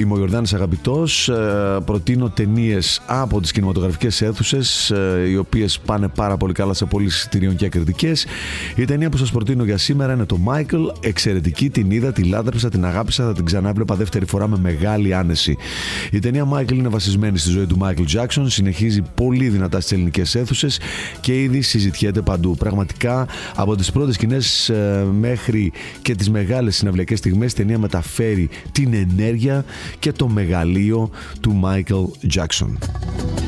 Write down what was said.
Είμαι ο Γιορδάνης Αγαπητός. Προτείνω ταινίες από τις κινηματογραφικές αίθουσες, οι οποίες πάνε πάρα πολύ καλά σε πωλήσεις εισιτηρίων και κριτικές. Η ταινία που σας προτείνω για σήμερα είναι το Michael. Εξαιρετική, την είδα, τη λάτρεψα, την αγάπησα, θα την ξανάβλεπα δεύτερη φορά με μεγάλη άνεση. Η ταινία Michael είναι βασισμένη στη ζωή του Michael Jackson, συνεχίζει πολύ δυνατά στις ελληνικές αίθουσες και ήδη συζητιέται παντού. Πραγματικά από τις πρώτες σκηνές μέχρι και τις μεγάλες συναυλιακές στιγμές, η ταινία μεταφέρει την ενέργεια και το μεγαλείο του Michael Jackson.